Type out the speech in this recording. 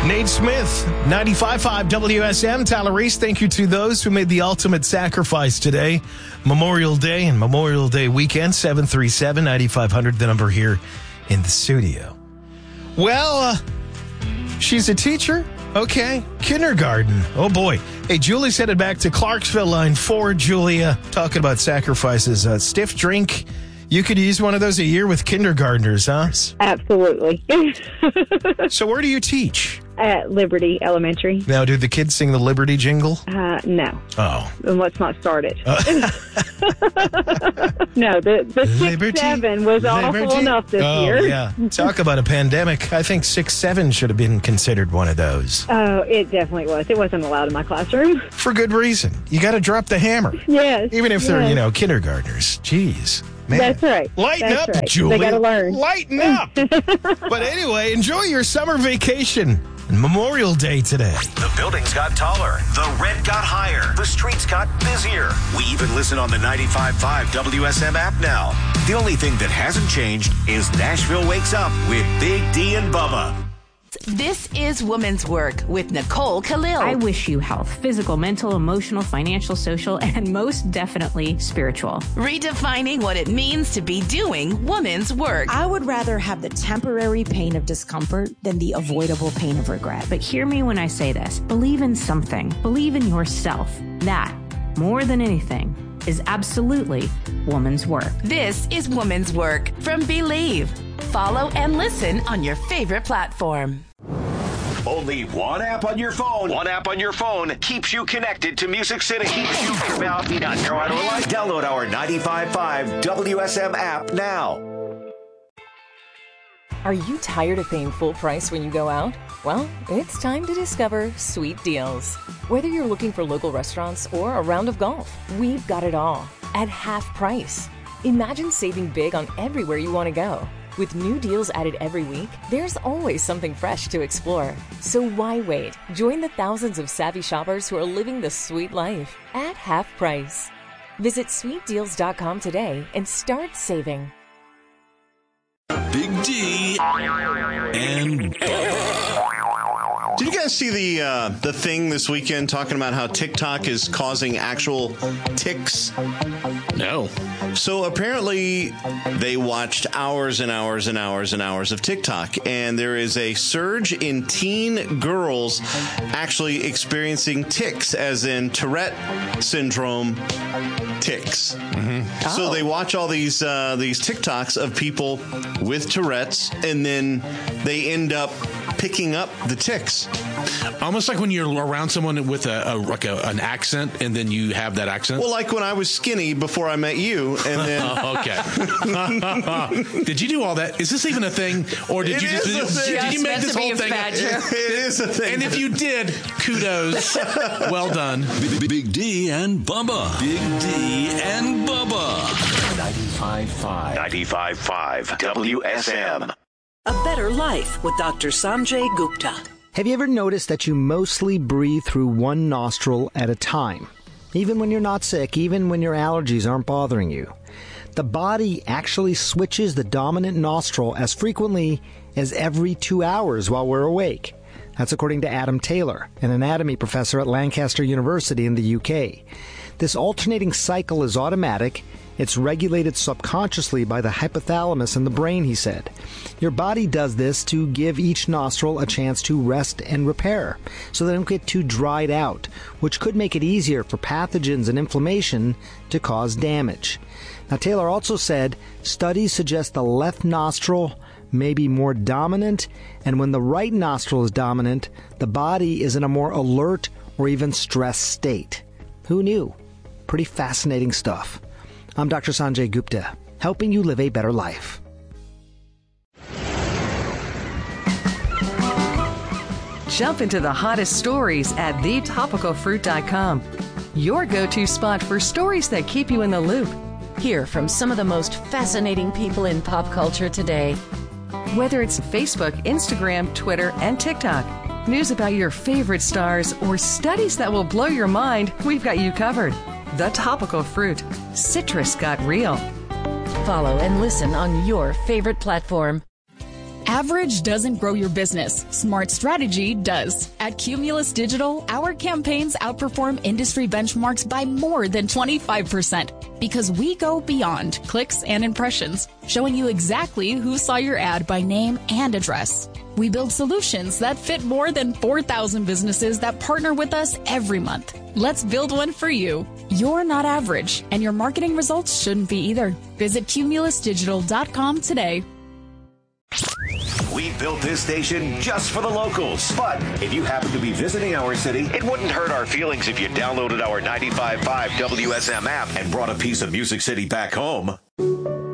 Nate Smith, 95.5 WSM. Tyler Reese, thank you to those who made the ultimate sacrifice today. Memorial Day and Memorial Day weekend, 737-9500, the number here in the studio. Well, she's a teacher. Okay, kindergarten. Oh, boy. Hey, Julie's headed back to Clarksville, line 4. Julia, talking about sacrifices. Stiff drink. You could use one of those a year with kindergartners, huh? Absolutely. So where do you teach? At Liberty Elementary. Now, do the kids sing the Liberty jingle? No. Oh. And let's not start it. No, the 6-7 was awful enough this year. Yeah. Talk about a pandemic. I think 6-7 should have been considered one of those. Oh, it definitely was. It wasn't allowed in my classroom. For good reason. You got to drop the hammer. Yes. Even if they're, kindergartners. Jeez. Man. That's right. Lighten up, right. Julie. They got to learn. Lighten up. But anyway, enjoy your summer vacation. Memorial Day today. The buildings got taller. The rent got higher. The streets got busier. We even listen on the 95.5 WSM app now. The only thing that hasn't changed is Nashville Wakes Up with Big D and Bubba. This is Woman's Work with Nicole Khalil. I wish you health, physical, mental, emotional, financial, social, and most definitely spiritual. Redefining what it means to be doing woman's work. I would rather have the temporary pain of discomfort than the avoidable pain of regret. But hear me when I say this. Believe in something. Believe in yourself. That, more than anything, is absolutely woman's work. This is Woman's Work from Believe. Follow and listen on your favorite platform. Only one app on your phone. One app on your phone keeps you connected to Music City. Keeps you Download our 95.5 WSM app now. Are you tired of paying full price when you go out? Well, it's time to discover Sweet Deals. Whether you're looking for local restaurants or a round of golf, we've got it all at half price. Imagine saving big on everywhere you want to go. With new deals added every week, there's always something fresh to explore. So why wait? Join the thousands of savvy shoppers who are living the sweet life at half price. Visit sweetdeals.com today and start saving. Big D and Did you guys see the thing this weekend talking about how TikTok is causing actual ticks? No. So apparently they watched hours and hours and hours and hours of TikTok, and there is a surge in teen girls actually experiencing tics, as in Tourette syndrome tics. Mm-hmm. So they watch all these TikToks of people with Tourette's, and then they end up picking up the tics. Almost like when you're around someone with an accent, and then you have that accent. Well, like when I was skinny before I met you, and then okay. Did you do all that? Is this even a thing, or did you make this whole thing? It is a thing. And if you did, kudos. Well done. Big D and Bubba. Big D and Bubba. 95.5 WSM. A Better Life with Dr. Sanjay Gupta. Have you ever noticed that you mostly breathe through one nostril at a time? Even when you're not sick, even when your allergies aren't bothering you. The body actually switches the dominant nostril as frequently as every 2 hours while we're awake. That's according to Adam Taylor, an anatomy professor at Lancaster University in the UK. This alternating cycle is automatic. It's regulated subconsciously by the hypothalamus in the brain, he said. Your body does this to give each nostril a chance to rest and repair, so they don't get too dried out, which could make it easier for pathogens and inflammation to cause damage. Now, Taylor also said studies suggest the left nostril may be more dominant, and when the right nostril is dominant, the body is in a more alert or even stressed state. Who knew? Pretty fascinating stuff. I'm Dr. Sanjay Gupta, helping you live a better life. Jump into the hottest stories at thetopicalfruit.com. Your go-to spot for stories that keep you in the loop. Hear from some of the most fascinating people in pop culture today. Whether it's Facebook, Instagram, Twitter, and TikTok, news about your favorite stars, or studies that will blow your mind, we've got you covered. The Topical Fruit. Citrus got real. Follow and listen on your favorite platform. Average doesn't grow your business. Smart strategy does. At Cumulus Digital, our campaigns outperform industry benchmarks by more than 25% because we go beyond clicks and impressions, showing you exactly who saw your ad by name and address. We build solutions that fit more than 4,000 businesses that partner with us every month. Let's build one for you. You're not average, and your marketing results shouldn't be either. Visit cumulusdigital.com today. We built this station just for the locals. But if you happen to be visiting our city, it wouldn't hurt our feelings if you downloaded our 95.5 WSM app and brought a piece of Music City back home.